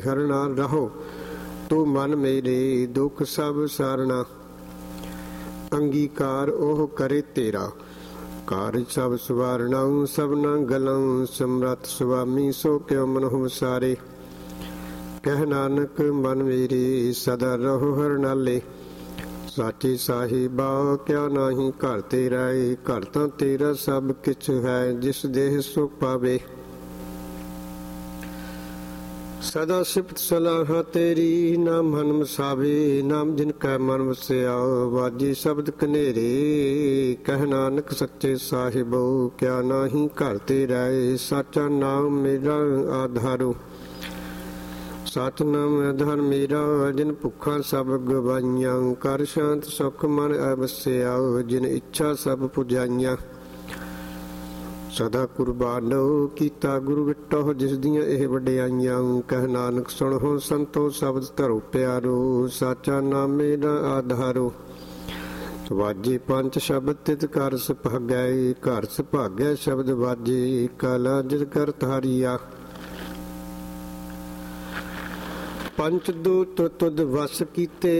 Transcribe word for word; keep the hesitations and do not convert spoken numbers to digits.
ਹਰ ਨਾਲ ਰਹੋ ਤੂੰ ਮਨ ਮੇਰੇ, ਦੁੱਖ ਸਭ ਸਾਰਣਾ। ਅੰਗੀਕਾਰ ਉਹ ਕਰੇ ਤੇਰਾ, ਕਾਰਜ ਸਭ ਸਵਾਰਣਾ। ਸਭਨਾ ਗਲਾਂ ਸਮਰੱਥ ਸੁਆਮੀ, ਸੋ ਕਿਉ ਮਨਹੁ ਵਿਸਾਰੇ। ਕਹਿ ਨਾਨਕ ਮਨ ਮੇਰੇ, ਸਦਾ ਰਹੋ ਹਰ ਨਾਲੇ। ਸਾਚੇ ਸਾਹਿਬਾ ਕਿਆ ਨਾਹੀ ਘਰ ਤੇਰਾ ਏ। ਘਰ ਤਾਂ ਤੇਰਾ ਸਭ ਕਿਛ ਹੈ, ਜਿਸ ਦੇਹ ਸੋ ਪਾਵੇ। ਸਦਾ ਸਿਫਤ ਸਲਾਹਾਂ ਤੇਰੀ, ਨਾਮ ਮਨ ਵਸਾਵੇ। ਨਾਮ ਜਿਨ ਕੈ ਮਨ ਵਸਿਆ, ਵਾਜੀ ਸ਼ਬਦ ਕਨੇਰੇ। ਕਹਿ ਨਾਨਕ ਸੱਚੇ ਸਾਹਿਬੋ ਕਿਆ ਨਾਹੀ ਘਰ ਤੇਰਾ ਏ। ਸਾਚਾ ਨਾਮ ਮੇਰਾ ਆਧਾਰੋ, ਸਤਿਨਾਮ ਆਧਾਰ ਮੇਰਾ। ਜਿਨ ਭੁੱਖਾਂ ਸਭ ਗਵਾਈਆਂ, ਕਰ ਸ਼ਾਂਤ ਸੁਖ ਮਨ ਅਵਸਿਆ। ਜਿਨ ਇੱਛਾ ਸਭ ਪੁਜਾਈਆਂ, ਸਦਾ ਕੁਰਬਾਨੋ ਕੀਤਾ ਗੁਰੂ ਵਿਟੋ। ਜਿਸ ਦੀਆਂ ਇਹ ਵਡਿਆਈਆਂ, ਕਹਿ ਨਾਨਕ ਸੁਣੋ ਸੰਤੋ ਸ਼ਬਦ ਧਰੋ ਪਿਆਰੋ। ਸਾਚਾ ਨਾਮ ਮੇਰਾ ਆਧਾਰੋ, ਵਾਜੇ ਪੰਜ ਸ਼ਬਦ ਤਿਤ ਕਰ ਸੁਭਾਗੈ। ਘਰ ਸੁਭਾਗੈ ਸ਼ਬਦ ਵਾਜੇ, ਕਾਲਾ ਜਿਤ ਕਰ ਧਾਰੀਆ। ਪੰਚ ਦੂਤ ਤੁਧ ਵਸ ਕੀਤੇ,